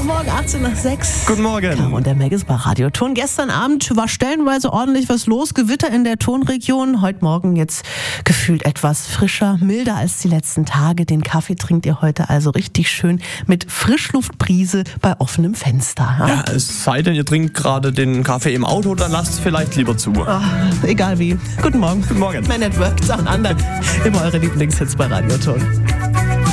Morgen, 18 nach 6. Guten Morgen. Caro und der Meg ist bei Radioton. Gestern Abend war stellenweise ordentlich was los. Gewitter in der Tonregion. Heute Morgen jetzt gefühlt etwas frischer, milder als die letzten Tage. Den Kaffee trinkt ihr heute also richtig schön mit Frischluftbrise bei offenem Fenster. Ja, es sei denn, ihr trinkt gerade den Kaffee im Auto, dann lasst es vielleicht lieber zu. Ach, egal wie. Guten Morgen. Guten Morgen. Man at Work, Down Under. Immer eure Lieblingshits bei Radioton.